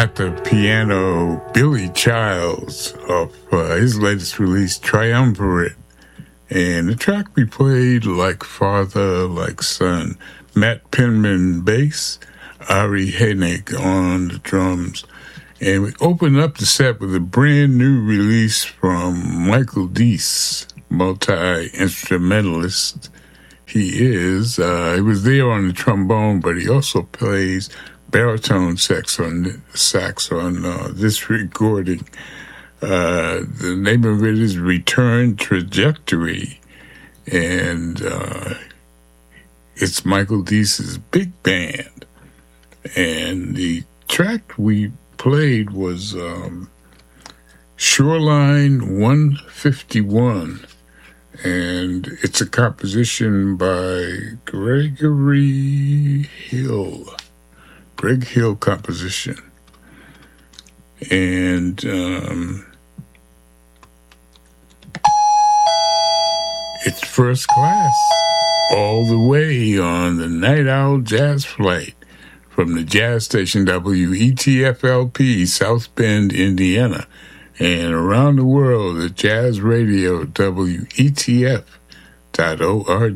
at the piano Billy Childs of his latest release, Triumvirate. And the track we played, Like Father, Like Son. Matt Penman bass, Ari Hennig on the drums. And we opened up the set with a brand new release from Michael Deese, multi-instrumentalist. He was there on the trombone, but he also plays baritone sax on this recording. The name of it is Return Trajectory, and it's Michael Deese's big band. And the track we played was Shoreline 151, and it's a composition by Greg Hill composition. And it's First Class all the way on the Night Owl Jazz Flight from the jazz station WETF-LP, South Bend, Indiana, and around the world at Jazz Radio, WETF.org.